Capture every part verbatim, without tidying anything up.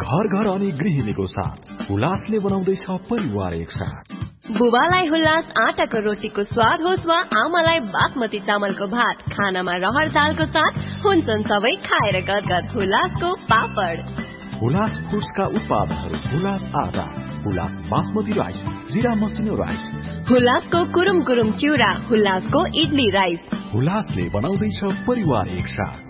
घर घर अनि गृहिणीको साथ हुलासले बनाउँदैछ परिवार एकसाथ। बुबालाई हुलास आटाको रोटीको स्वाद होस् वा आमालाई बासमती चामलको भात, खानामा रहर दालको साथ हुन्छन् सबै खाएर गदगद हुलासको पापड। हुलास फुड्सका उत्पादनहरू हुलास आटा, हुलास बासमती राइस, जिरा मसिनो राइस, हुलासको कुरुम कुरुम चिउरा, हुलासको इडली राइस। हुलासले बनाउँदैछ परिवार एकसाथ।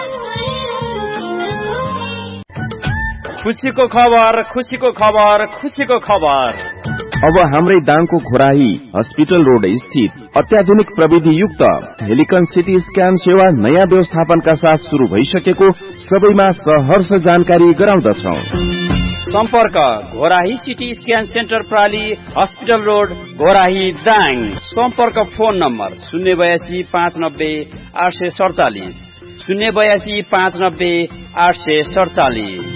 खुसीको खबर, खुसीको खबर, खुसीको खबर। अब हाम्रै दाङको घोराही हस्पिटल रोड स्थित अत्याधुनिक प्रविधि युक्त हेलिकन सिटी स्क्यान सेवा नयाँ व्यवस्थापनका साथ शुरू भइसकेको सबैमा सहर्ष जानकारी गराउँदछौ। सम्पर्क Ghorahi CT scan centre प्राली hospital road Ghorahi Dang. सम्पर्क फोन नम्बर शून्य बयासी पाँच नब्बे आठ सय सडचालिस शून्य बयासी पाँच नब्बे आठ सय सडचालिस।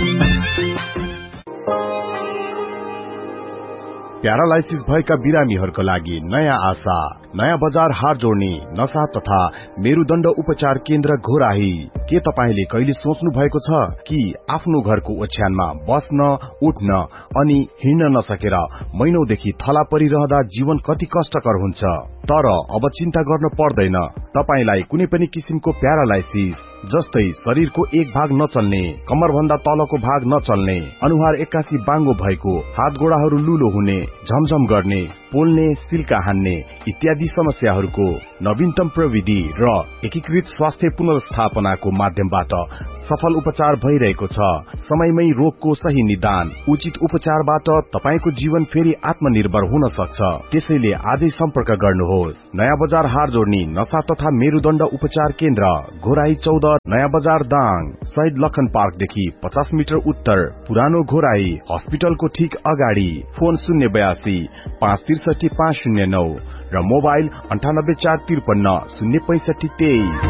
प्यारालाइसिस भएका बिरामीहरूका लागि नयाँ आशा, नयाँ बजार हार जोड्ने नशा तथा मेरुदण्ड उपचार केन्द्र घोराही। के तपाईले कहिले सोच्नु भएको छ कि आफ्नो घरको ओछ्यानमा बस्न, उठ्न अनि हिँड्न नसकेर महिनौदेखि थला परिरहँदा जीवन कति कष्टकर हुन्छ? तर अब चिन्ता गर्न पर्दैन। तपाईलाई कुनै पनि किसिमको प्यारालाइसिस जस्तै शरीरको एक भाग नचल्ने, कमर भन्दा तलको भाग नचल्ने, अनुहार एक्कासी बाङ्गो भएको, हात गोडाहरू लुलो हुने, झमझम गर्ने, पोल्ने, सिल्का हान्ने इत्यादि समस्याहरूको नवीनतम प्रविधि र एकीकृत स्वास्थ्य पुनर्स्थापनाको माध्यमबाट सफल उपचार भइरहेको छ। समयमै रोगको सही निदान, उचित उपचारबाट तपाईको जीवन फेरि आत्मनिर्भर हुन सक्छ। त्यसैले आजै सम्पर्क गर्नुहोस्। नयाँ बजार हार जोड्ने नशा तथा मेरुदण्ड उपचार केन्द्र घोराही चौध, नयाँ बजार दाङ, शहीद लखन पार्कदेखि पचास मिटर उत्तर, पुरानो घोराही हस्पिटलको ठीक अगाडि। फोन शून्य बयासी पाँच त्रिसठी पाँच शून्य नौ र मोबाइल अन्ठानब्बे चार त्रिपन्न शून्य पैंसठी तेइस।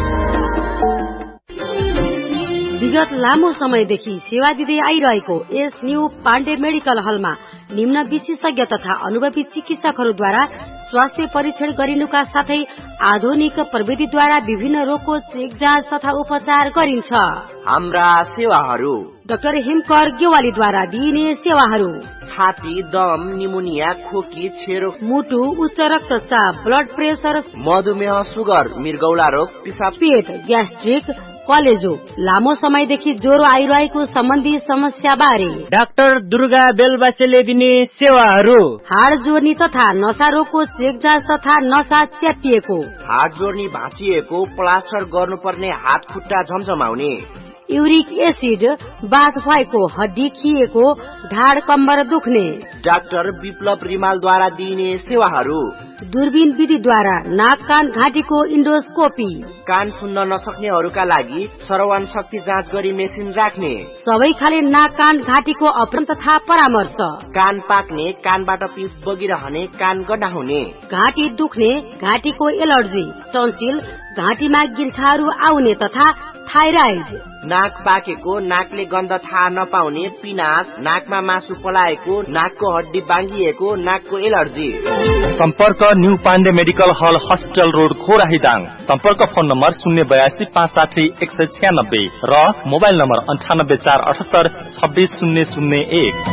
विगत लामो समयदेखि सेवा दिँदै आइरहेको एस न्यू पाण्डे मेडिकल हलमा निम्न विशेषज्ञ तथा अनुभवी चिकित्सकहरूद्वारा स्वास्थ्य परीक्षण गरिनुका साथै आधुनिक प्रविधिद्वारा विभिन्न रोगको चेक जाँच तथा उपचार गरिन्छ। हाम्रा सेवाहरू: डाक्टर हिमकर गेवालीद्वारा दिइने सेवाहरू: छाती, दम, निमोनिया, खोकी, छेरो, मुटु, उच्च रक्तचाप, ब्लड प्रेसर, मधुमेह, सुगर, मृगौला रोग, पिसाब, पेट, ग्यास्ट्रिक, कलेजो, लामो समयदेखि ज्वरो आइरहेको सम्बन्धी समस्या बारे डाक्टर दुर्गा बेलबासेले दिने सेवाहरू: हाड जोड्ने तथा नशा रोगको चेक जाँच तथा नशा च्यातिएको, हाड जोड्ने भाँचिएको, प्लास्टर गर्नुपर्ने हात खुट्टा झमझमाउने, युरिक एसिड बाथ भएको, हड्डी खिएको, ढाड कम्बर दुख्ने। डाक्टर विप्लव रिमालद्वारा दिइने सेवाहरू: दूरबीन विधिद्वारा नाक कान घाँटीको इन्डोस्कोपी, कान सुन्न नसक्नेहरूका लागि श्रवण शक्ति जाँच गरी मेसिन राख्ने, सबै खाले नाक कान घाँटीको अपरेसन तथा परामर्श, कान पाक्ने, कानबाट पिप बगिरहने, कान गड्डा हुने, घाँटी दुख्ने, घाँटीको एलर्जी, टन्सिल, घाँटीमा गिर्खाहरू आउने तथा थाइराइड, नाक पाकेको, नाकले गन्ध थाहा नपाउने, पिनास, नाकमा मासु पलाएको, नाकको हड्डी बाङ्गिएको, नाकको एलर्जी। सम्पर्क न्यू पाण्डे मेडिकल हल हस्पिटल रोड घोराही दाङ। सम्पर्क फोन नम्बर शून्य बयासी पाँच साठी एक सय छ्यानब्बे र मोबाइल नम्बर अन्ठानब्बे चार अठहत्तर छब्बीस शून्य शून्य एक।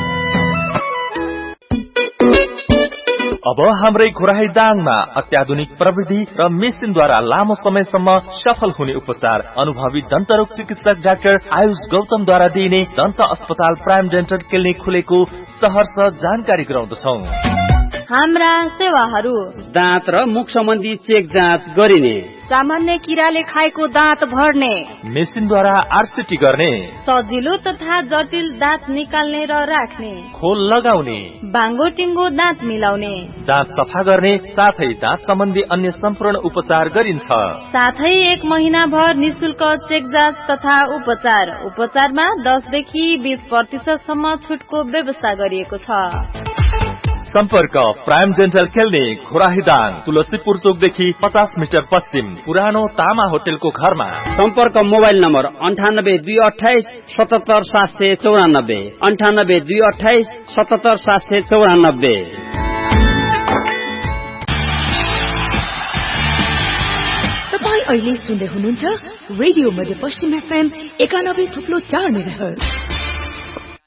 अब हाम्रै घोराही दाङमा अत्याधुनिक प्रविधि र मेसिनद्वारा लामो समयसम्म सफल हुने उपचार अनुभवी दन्तरोग चिकित्सक डाक्टर आयुष गौतमद्वारा दिइने दन्त अस्पताल प्राइम डेन्टल क्लिनिक खुलेको सहर्ष जानकारी गराउँदछौ। हाम्रा सेवाहरू: दाँत र मुख सम्बन्धी चेक जाँच गरिने, सामान्य किराले खाएको दाँत भर्ने, मेसिनद्वारा आरसीटी गर्ने, सजिलो तथा जटिल दाँत निकाल्ने र राख्ने, खोल लगाउने, बाङ्गो टिङ्गो दाँत मिलाउने, दाँत सफा गर्ने साथै दाँत सम्बन्धी अन्य सम्पूर्ण उपचार गरिन्छ। साथै एक महिना भर निशुल्क चेक जाँच तथा उपचार। उपचारमा दसदेखि बीस प्रतिशत सम्म छुटको व्यवस्था गरिएको छ। सम्पर्क prime dental clinic Ghorahi Dang, Tulsipur चोकदेखि पचास मिटर पश्चिम, पुरानो तामा होटेलको घरमा। सम्पर्क मोबाइल नम्बर अन्ठानब्बे दुई अठाइस सतहत्तर सात सय चौरानब्बे अन्ठानब्बे दुई अठाइस सतहत्तर सात सय चौरानब्बे। तपाईँ अहिले सुन्दै हुनुहुन्छ रेडियो मध्य पश्चिम एफएम एकानब्बे थुप्लो चार मेगाहर्ज।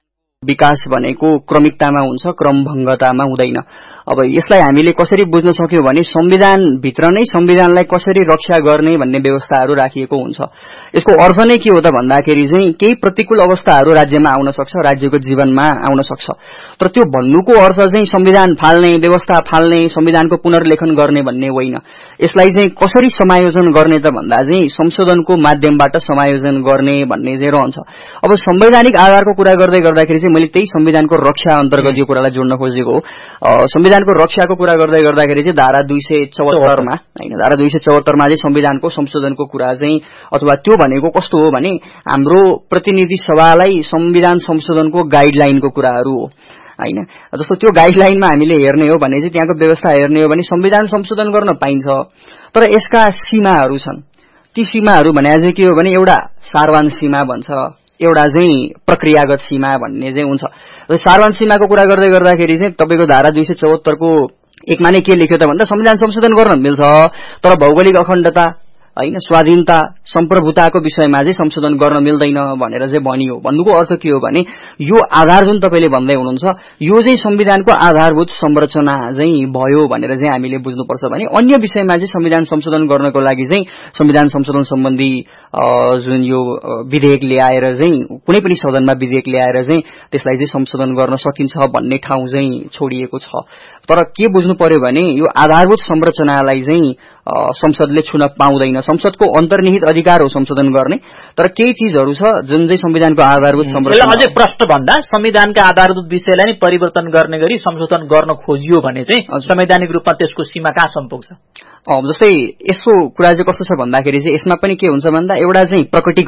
विकास भनेको क्रमिकतामा हुन्छ, क्रमभङ्गतामा हुँदैन। अब यसलाई हामीले कसरी बुझ्न सक्यौं भने संविधानभित्र नै संविधानलाई कसरी रक्षा गर्ने भन्ने व्यवस्थाहरू राखिएको हुन्छ। यसको अर्थ नै के हो त भन्दाखेरि चाहिँ केही प्रतिकूल अवस्थाहरू राज्यमा आउन सक्छ, राज्यको जीवनमा आउन सक्छ, तर त्यो भन्नुको अर्थ चाहिँ संविधान फाल्ने, व्यवस्था फाल्ने, संविधानको पुनर्लेखन गर्ने भन्ने होइन। यसलाई चाहिँ कसरी समायोजन गर्ने त भन्दा चाहिँ संशोधनको माध्यमबाट समायोजन गर्ने भन्ने चाहिँ रहन्छ। अब संवैधानिक आधारको कुरा गर्दै गर्दाखेरि चाहिँ मैले त्यही संविधानको रक्षा अन्तर्गत यो कुरालाई जोड्न खोजेको हो। संविधानको रक्षाको कुरा गर्दै गर्दाखेरि चाहिँ धारा दुई सय चौहत्तरमा हैन धारा दुई सय चौहत्तरमा चाहिँ संविधानको संशोधनको कुरा चाहिँ अथवा त्यो भनेको कस्तो हो भने हाम्रो प्रतिनिधि सभालाई संविधान संशोधनको गाइडलाइनको कुराहरू हो हैन। जस्तो त्यो गाइडलाइनमा हामीले हेर्ने हो भने चाहिँ त्यहाँको व्यवस्था हेर्ने हो भने संविधान संशोधन गर्न पाइन्छ, तर यसका सीमाहरू छन्। ती सीमाहरू भने चाहिँ के हो भने एउटा सारवान सीमा भन्छ, एउटा चाहिँ प्रक्रियागत सीमा भन्ने चाहिँ हुन्छ। सारवान सीमाको कुरा गर्दै गर्दाखेरि चाहिँ तपाईको धारा दुई सय चौहत्तरको एकमा नै के लेख्यो त भन्दा संविधान संशोधन गर्न मिल्छ, तर भौगोलिक अखण्डता हैन, स्वाधीनता, सम्प्रभुताको विषयमा चाहिँ संशोधन गर्न मिल्दैन भनेर चाहिँ भनियो। भन्नुको अर्थ के हो भने यो आधार जुन तपाईले भन्दै हुनुहुन्छ यो चाहिँ संविधानको आधारभूत संरचना चाहिँ भयो भनेर चाहिँ हामीले बुझ्नुपर्छ भने अन्य विषयमा चाहिँ संविधान संशोधन गर्नको लागि चाहिँ संविधान संशोधन सम्बन्धी जुन यो विधेयक ल्याएर चाहिँ कुनै पनि सदनमा विधेयक ल्याएर चाहिँ त्यसलाई चाहिँ संशोधन गर्न सकिन्छ भन्ने ठाउँ चाहिँ छोडिएको छ। तर के बुझ्नु पर्यो भने यो आधारभूत संरचनालाई चाहिँ संसदले छुन पाउँदैन। संसदको अन्तर्निहित अधिकार हो संशोधन गर्ने, तर केही चीजहरू छ जुन चाहिँ संविधानको आधारभूत संरचना। अझै प्रश्न भन्दा संविधानका आधारभूत विषयलाई नै परिवर्तन गर्ने गरी संशोधन गर्न खोजियो भने चाहिँ संवैधानिक रूपमा त्यसको सीमा कहाँसम्म पुग्छ? अब जस्तै यसो कुरा चाहिँ कस्तो छ भन्दाखेरि चाहिँ यसमा पनि के हुन्छ भन्दा एउटा चाहिँ प्रकटी